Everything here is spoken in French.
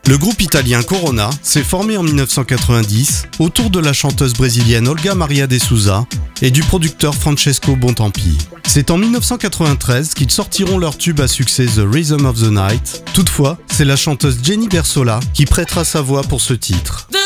Le groupe italien Corona s'est formé en 1990 autour de la chanteuse brésilienne Olga Maria de Souza et du producteur Francesco Bontempi. C'est en 1993 qu'ils sortiront leur tube à succès The Rhythm of the Night. Toutefois, c'est la chanteuse Jenny Bersola qui prêtera sa voix pour ce titre.